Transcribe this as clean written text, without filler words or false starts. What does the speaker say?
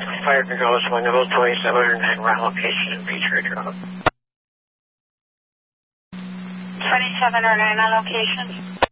Fire control is 1 level 2709, ground location in Beach Ridge Road. 2709 on location.